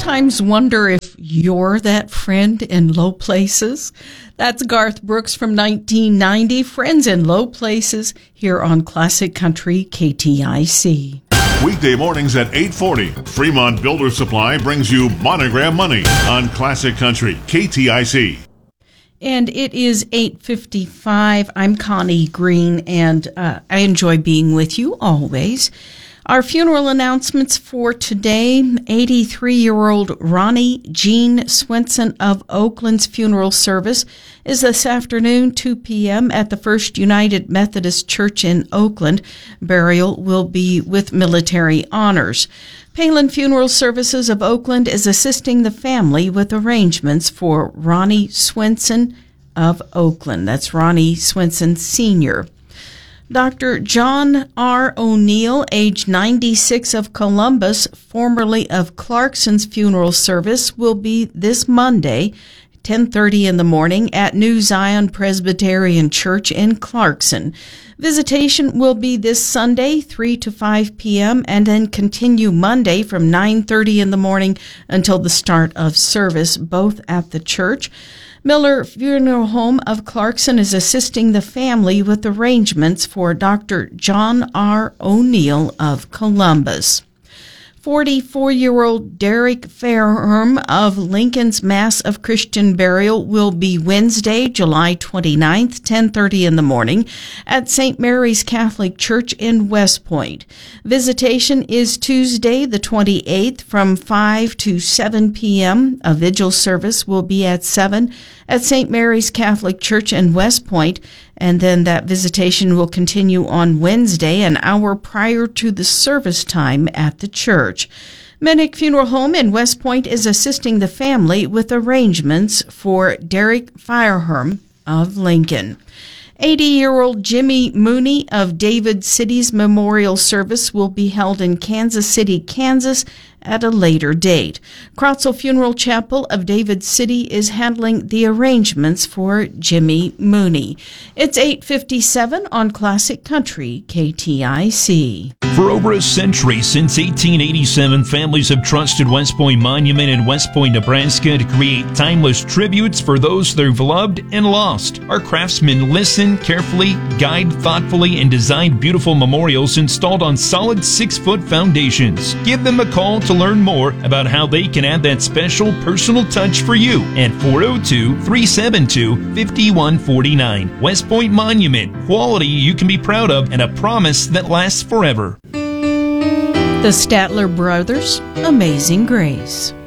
sometimes wonder if you're that friend in low places? That's Garth Brooks from 1990, Friends in Low Places, here on Classic Country KTIC. Weekday mornings at 8:40, Fremont Builder Supply brings you Monogram Money on Classic Country KTIC. And it is 8:55. I'm Connie Green, and I enjoy being with you always. Our funeral announcements for today: 83-year-old Ronnie Jean Swenson of Oakland's funeral service is this afternoon, 2 p.m. at the First United Methodist Church in Oakland. Burial will be with military honors. Palin Funeral Services of Oakland is assisting the family with arrangements for Ronnie Swenson of Oakland. That's Ronnie Swenson Sr. Dr. John R. O'Neill, age 96, of Columbus, formerly of Clarkson's funeral service, will be this Monday, 10:30 in the morning at New Zion Presbyterian Church in Clarkson. Visitation will be this Sunday, 3 to 5 p.m., and then continue Monday from 9:30 in the morning until the start of service, both at the church. Miller Funeral Home of Clarkson is assisting the family with arrangements for Dr. John R. O'Neill of Columbus. 44-year-old Derek Fairherm of Lincoln's Mass of Christian Burial will be Wednesday, July 29th, 10:30 in the morning at St. Mary's Catholic Church in West Point. Visitation is Tuesday, the 28th, from 5 to 7 p.m. A vigil service will be at 7 at St. Mary's Catholic Church in West Point, and then that visitation will continue on Wednesday, an hour prior to the service time at the church. Minnick Funeral Home in West Point is assisting the family with arrangements for Derek Fairherm of Lincoln. 80-year-old Jimmy Mooney of David City's memorial service will be held in Kansas City, Kansas, at a later date. Krotzel Funeral Chapel of David City is handling the arrangements for Jimmy Mooney. It's 8:57 on Classic Country KTIC. For over a century, since 1887, families have trusted West Point Monument in West Point, Nebraska to create timeless tributes for those they've loved and lost. Our craftsmen listen carefully, guide thoughtfully, and design beautiful memorials installed on solid 6-foot foundations. Give them a call to learn more about how they can add that special personal touch for you at 402-372-5149. West Point Monument, quality you can be proud of and a promise that lasts forever. The Statler Brothers, Amazing Grace.